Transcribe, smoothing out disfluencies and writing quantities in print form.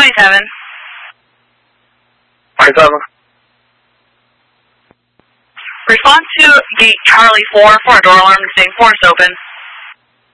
27. 27. Respond to gate Charlie 4 for a door alarm and staying force open.